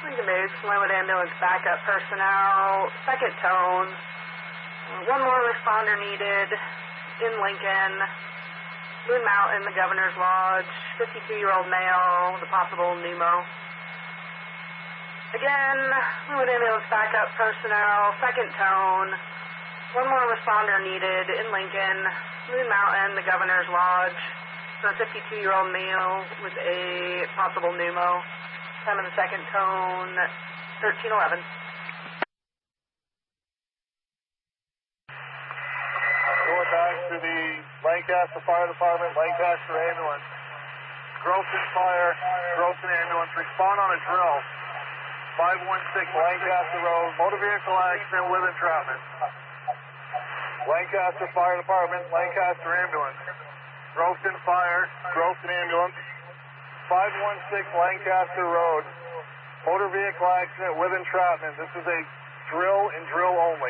Lincoln Base, Glenwood Ambulance backup personnel, second tone. One more responder needed in Lincoln. Moon Mountain, the Governor's Lodge, 52-year-old male, the possible pneumo. Again, Glenwood Ambulance backup personnel, second tone. One more responder needed in Lincoln. Moon Mountain, the Governor's Lodge, for a 52-year-old male with a possible pneumo. Time of the second tone, 1311. Going back to the Lancaster Fire Department, Lancaster Ambulance. Groveton Fire, Groveton Ambulance, respond on a drill. 516 Lancaster Road, motor vehicle accident with entrapment. Lancaster Fire Department, Lancaster Ambulance. Groveton Fire, Groveton Ambulance. 516 Lancaster Road, motor vehicle accident with entrapment. This is a drill and drill only.